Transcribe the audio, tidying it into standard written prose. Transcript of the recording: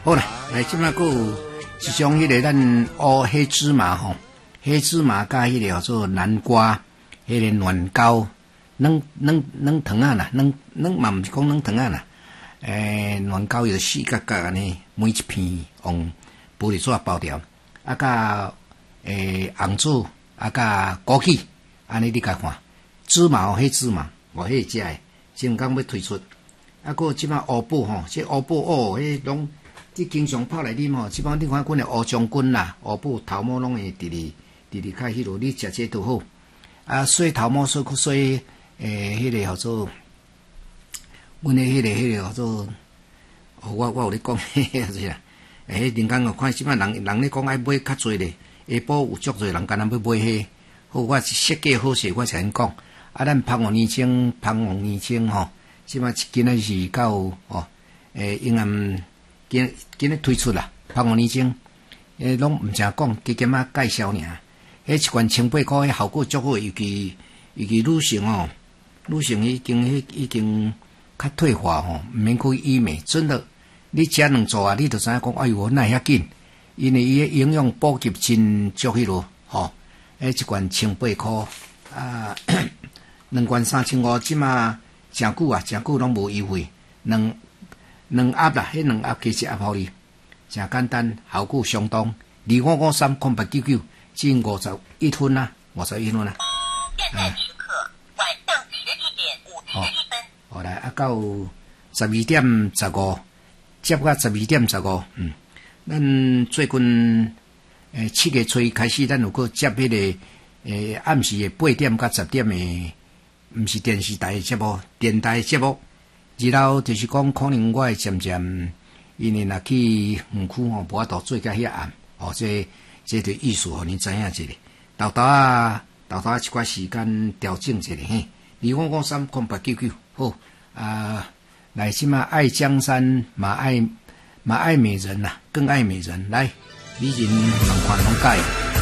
好啦，来即摆还有一种迄个咱乌黑芝麻吼，黑芝麻加迄个叫做南瓜，迄个软膏，软糖啊啦，软嘛毋是讲软糖啊啦，软膏有四角角安尼，每一片用玻璃纸包条，啊甲红枣，啊甲枸杞，安尼你甲看，芝麻黑芝麻，我迄食诶，正刚要推出，啊个即摆乌布吼，这乌布哦，迄拢。即经常泡来啉吼，即摆你看阮诶乌将军啦、乌布头毛拢会直较迄落，你食这都好。啊，洗头毛洗迄个叫做，阮诶迄个叫做，我有咧讲迄个啦。人工我看即摆人咧讲爱买较济咧，下晡有足济人干那要买迄。好，我设计好势，我才因讲。啊，咱芳王年青吼，即摆今仔是到哦，永安。今日推出啦，芳王年青，拢毋正讲，加减啊介绍尔。迄一罐1,800块，效果足好，尤其女性哦，女性已经较退化吼，毋免去医美，真的，你食两组啊，你就知影讲，哎哟，哪遐紧？因为伊诶营养补给真足迄落，吼，一罐1,800块啊，两罐3,500，即马诚久拢无优惠，两盒啦，迄两盒加一盒互你，诚简单，效果相当。25530899，近51分啦，51分啦。现在时刻晚上11点51分。好来，啊到12点15，接到12点15，咱最近7月初开始，咱有个接迄个暗时的8点到10点的，毋是电视台的节目，电台的节目。然后就是讲，可能我会渐渐，因为若去园区吼，无法度做甲遐暗，哦，这个意思互恁知影一下。豆豆啊，一寡时间调整一下嘿。25530899，好啊，来即嘛爱江山嘛爱美人呐，更爱美人，来，美人同款拢改。